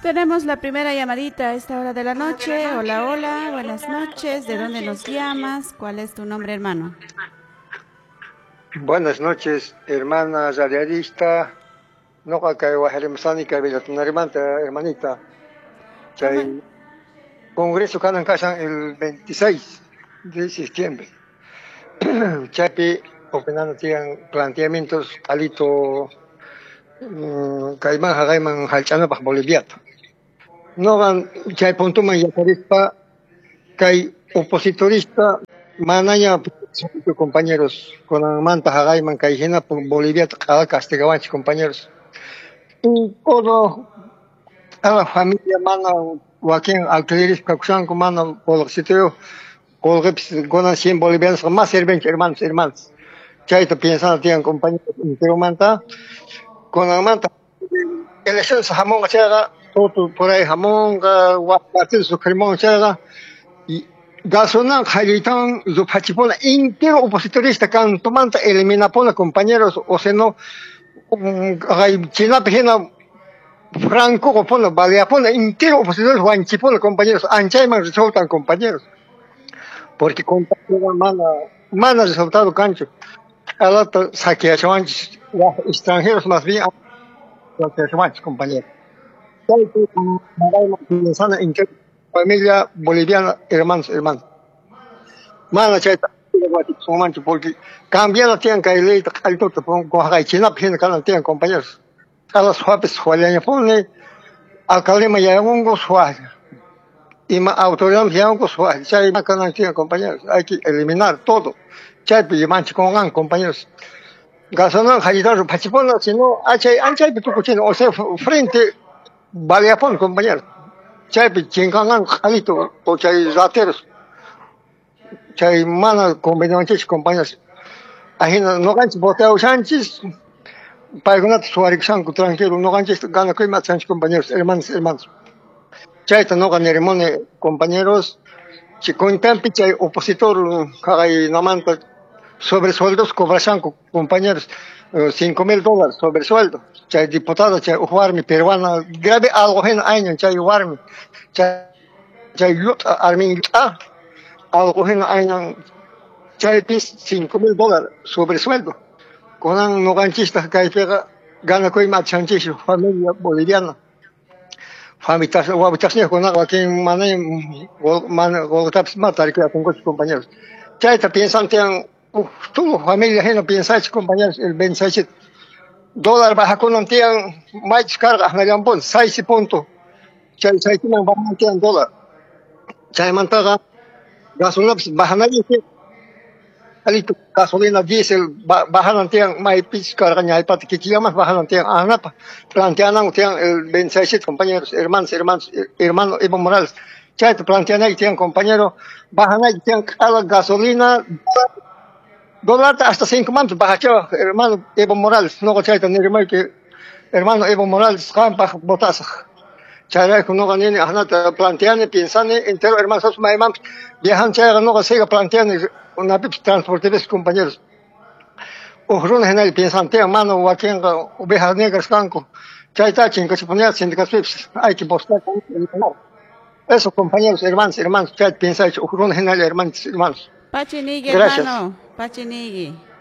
Tenemos la primera llamadita a esta hora de la noche. Hola, hola, buenas noches. ¿De dónde nos llamas? ¿Cuál es tu nombre, hermano? Buenas noches, hermana radialista. No kay wahirimsani kay hermanita, hermanita. ¿Cómo? Chay congreso kanan kasan el 26 de septiembre. Chaypi opinando tienen planteamientos alito kayman hagayman halchanapaq Boliviata. No gan chay puntuman yatarispa kay opositorista manaya compañeros con manta hagayman kay hina Boliviata qala castigawanchik compañeros. Y todo a la familia mana Joaquín alquileres kakushanku mana por sitio colgepis gonan 100 bolivianos más sirven hermanos hermanos. Chayta piensan tienen compañeros pero manta con la manta elecciones jamón chaga todo por ahí jamón guapatil su cremón chaga y gasona jalitan su pachipona entero opositorista can tomanta elimina pona compañeros o se no china pena Franco Opona, Baleapona, entero opositores Juanchipona, compañeros, Anchayman resultan compañeros, porque compañeros mana resultado cancho. A la saqueachuanchis, extranjeros más bien, saqueachuanchis, compañeros. Pensando en que familia boliviana, hermanos, hermanos. Mana chaita, porque cambiaron tienen que ley, al todo, con China, tienen compañeros. A las jueves, Julián pone. Alcalde ya un gozual y autoridad ya un gozual. Chay macanantia, compañeros, hay que eliminar todo. Chay pimanchi con compañeros. Gasonan hayitar pachipona, si no, anchay pitucuchino, o sea, frente Baleapón, compañeros. Chay pichingan jalito, o chay rateros. Chay mana convenientes, compañeros. Ahí no ganches boteo chanchis. Para que no tranquilo, no ganches gana que más chanchis, compañeros, hermanos, hermanos. Chayta no ganeremone compañeros, si con chay opositor kagay namanta sobresueldos cobran compañeros $5,000 sobresueldo. Chay diputado chay ujuarmi peruana grave algo en año chay ujuarmi chay armin algo en año chay pis $5,000 sobresueldo. Conan no ganchista kay pega gana koi machanchis familia boliviana. Habitas con agua aquí en Golgotapis matar que con sus compañeros. Chaita piensan que tu familia no piensa compañeros el $26 baja con antian más carga na lambon 6 punto. Chay tienen bajan dólar. Chay mantaga gasolina baja nadie alito gasolina diesel bajan tiang mai pis carga hay pati que llamas bajan tiang anapa plantean tiang el 26 compañeros hermano Evo Morales chay te plantean ahí tiang compañero bajan ahí tiang a la gasolina dólar hasta 5 mantos baja hermano Evo Morales no chay tener que hermano Evo Morales campa botas chay no ganen anata plantean piensan entero hermanos mai viajan chay no siga plantean una transporte de compañeros. Ujrun general piensan, te mano Joaquín, ovejas negras canco. Chaita chinga se ponía sindicatos, hay que buscar. Eso, compañeros, hermanos, chay piensa, ujrun general, hermanos. Pachinigi, Gracias. hermano. Pachinigi.